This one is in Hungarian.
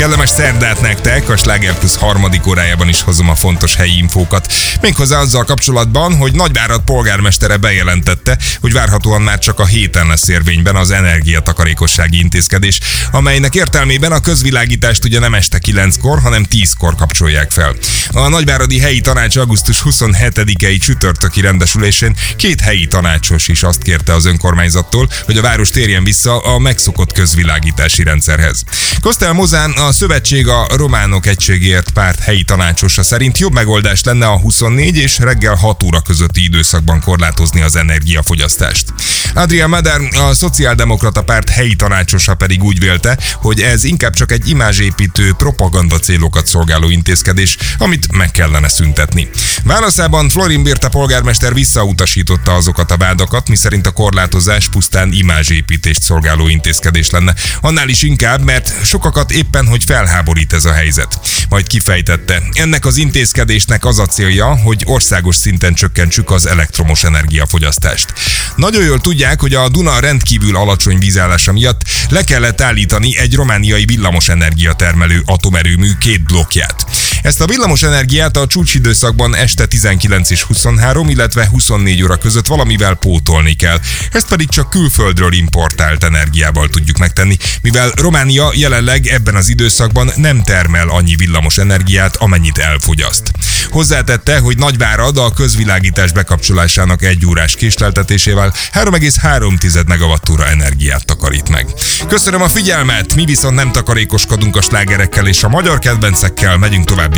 Kellemes szerdát nektek, a Sláger Plus harmadik órájában is hozom a fontos helyi infókat. Méghozzá azzal kapcsolatban, hogy Nagyvárad polgármestere bejelentette, hogy várhatóan már csak a héten lesz érvényben az energiatakarékossági intézkedés, amelynek értelmében a közvilágítást ugye nem este 9-kor, hanem 10-kor kapcsolják fel. A nagyváradi helyi tanács augusztus 27-i csütörtöki rendesülésén 2 helyi tanácsos is azt kérte az önkormányzattól, hogy a város térjen vissza a megszokott közvilágítási rendszerhez. Kostel Mozán, a Szövetség a Románok Egységéért párt helyi tanácsosa szerint jobb megoldás lenne a 24 és reggel 6 óra közötti időszakban korlátozni az energiafogyasztást. Adrián Madár, a Szociáldemokrata párt helyi tanácsosa pedig úgy vélte, hogy ez inkább csak egy imázsépítő, propaganda célokat szolgáló intézkedés, amit meg kellene szüntetni. Válaszában Florin Birta polgármester visszautasította azokat a vádakat, miszerint a korlátozás pusztán imázsépítést szolgáló intézkedés lenne. Annál is inkább, mert sokakat éppen hogy felháborít ez a helyzet. Majd kifejtette, ennek az intézkedésnek az a célja, hogy országos szinten csökkentsük az elektromos energiafogyasztást. Nagyon jól tudják, hogy a Duna rendkívül alacsony vízállása miatt le kellett állítani egy romániai villamosenergia termelő atomerőmű 2 blokkját. Ezt a villamosenergiát a csúcsidőszakban este 19 és 23, illetve 24 óra között valamivel pótolni kell. Ezt pedig csak külföldről importált energiával tudjuk megtenni, mivel Románia jelenleg ebben az időszakban nem termel annyi villamosenergiát, amennyit elfogyaszt. Hozzátette, hogy Nagyvárad a közvilágítás bekapcsolásának 1 órás késleltetésével 3,3 megawattúra energiát takarít meg. Köszönöm a figyelmet, mi viszont nem takarékoskodunk a slágerekkel és a magyar kedvencekkel, megyünk tovább